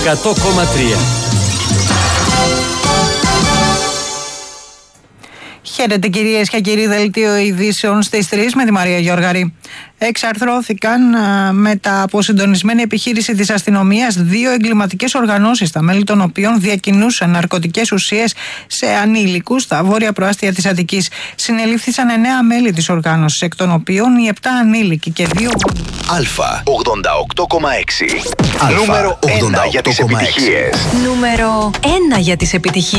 100,3. Χαίρετε κυρίες και κύριοι, δελτίο ειδήσεων στις 3 με τη Μαρία Γιώργαρη. Εξαρθρώθηκαν μετά από συντονισμένη επιχείρηση της αστυνομίας 2 εγκληματικές οργανώσεις, τα μέλη των οποίων διακινούσαν ναρκωτικές ουσίες σε ανήλικους στα βόρεια προάστια της Αττικής. Συνελήφθησαν 9 μέλη της οργάνωσης, εκ των οποίων οι 7 ανήλικοι και 2 γονείς. Αλφα 88,6. Νούμερο 1 για τις επιτυχίες. Νούμερο 1 για τις επιτυχίες.